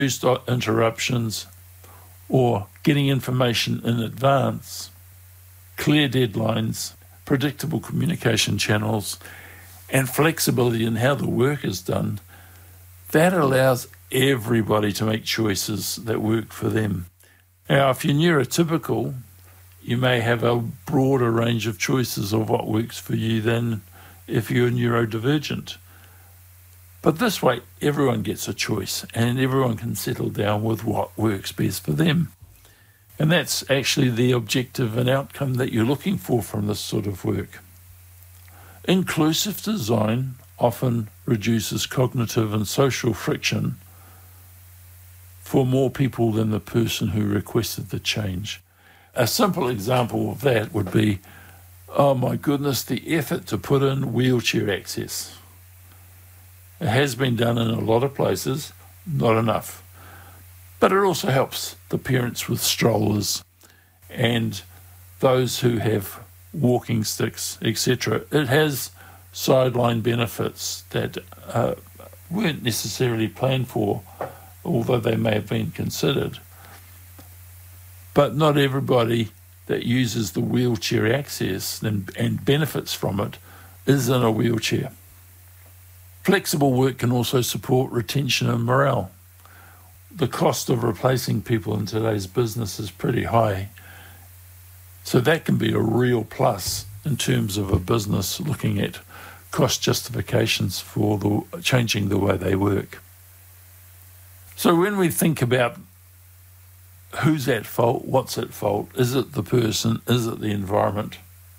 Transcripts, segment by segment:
reduced interruptions, or getting information in advance, clear deadlines, predictable communication channels, and flexibility in how the work is done, that allows everybody to make choices that work for them. Now, if you're neurotypical, you may have a broader range of choices of what works for you than if you're neurodivergent. But this way, everyone gets a choice and everyone can settle down with what works best for them. And that's actually the objective and outcome that you're looking for from this sort of work. Inclusive design often reduces cognitive and social friction for more people than the person who requested the change. A simple example of that would be, oh my goodness, the effort to put in wheelchair access. It has been done in a lot of places, not enough. But it also helps the parents with strollers and those who have walking sticks, etc. It has sideline benefits that weren't necessarily planned for, although they may have been considered. But not everybody that uses the wheelchair access and benefits from it is in a wheelchair. Flexible work can also support retention and morale. The cost of replacing people in today's business is pretty high. So that can be a real plus in terms of a business looking at cost justifications for changing the way they work. So when we think about who's at fault, what's at fault, is it the person, is it the environment?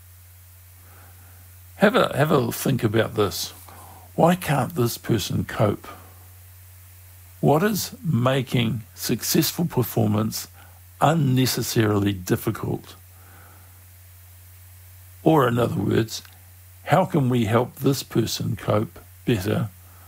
Have a think about this. Why can't this person cope? What is making successful performance unnecessarily difficult? Or in other words, how can we help this person cope better?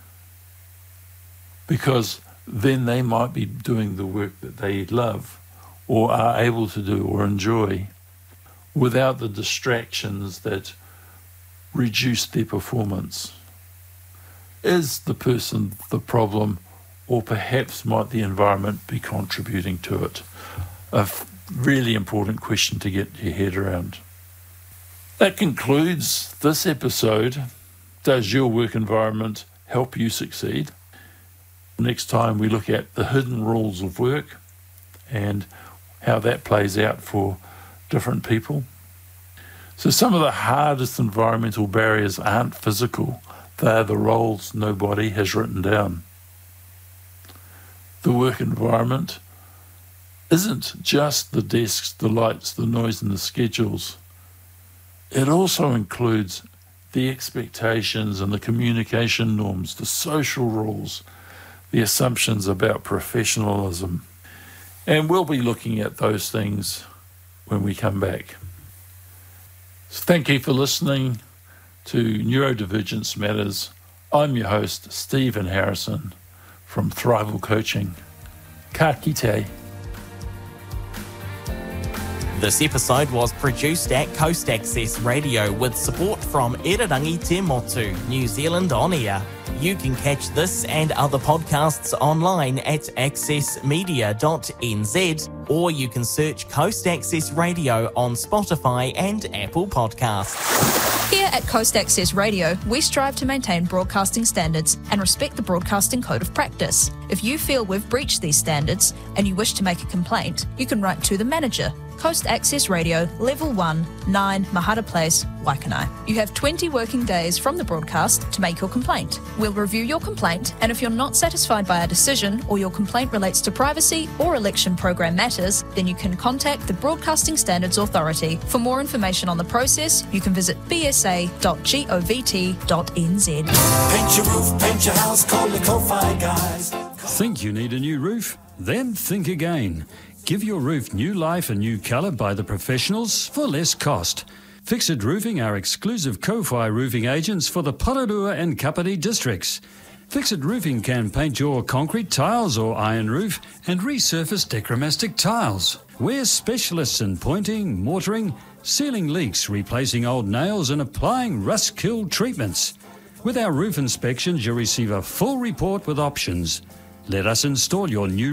Because then they might be doing the work that they love or are able to do or enjoy without the distractions that reduce their performance. Is the person the problem, or perhaps might the environment be contributing to it? A really important question to get your head around. That concludes this episode. Does your work environment help you succeed? Next time we look at the hidden rules of work and how that plays out for different people. So some of the hardest environmental barriers aren't physical. They are the roles nobody has written down. The work environment isn't just the desks, the lights, the noise and the schedules. It also includes the expectations and the communication norms, the social rules, the assumptions about professionalism. And we'll be looking at those things when we come back. So thank you for listening to Neurodivergence Matters. I'm your host, Stephen Harrison from Thrival Coaching. Ka kite. This episode was produced at Coast Access Radio with support from Irirangi Te Motu, New Zealand On Air. You can catch this and other podcasts online at accessmedia.nz, or you can search Coast Access Radio on Spotify and Apple Podcasts. Here at Coast Access Radio, we strive to maintain broadcasting standards and respect the Broadcasting Code of Practice. If you feel we've breached these standards and you wish to make a complaint, you can write to the manager, Coast Access Radio, Level 1, 9 Mahara Place, Waikanae. You have 20 working days from the broadcast to make your complaint. We'll review your complaint, and if you're not satisfied by our decision or your complaint relates to privacy or election program matters, then you can contact the Broadcasting Standards Authority. For more information on the process, you can visit bsa.govt.nz. Paint your roof, paint your house, call the Ko-Fi guys. Think you need a new roof? Then think again. Give your roof new life and new colour by the professionals for less cost. Fixit Roofing are exclusive Ko-Fi roofing agents for the Pararua and Kapiti districts. Fixit Roofing can paint your concrete tiles or iron roof and resurface Decromastic tiles. We're specialists in pointing, mortaring, sealing leaks, replacing old nails and applying rust-kill treatments. With our roof inspections, you'll receive a full report with options. Let us install your new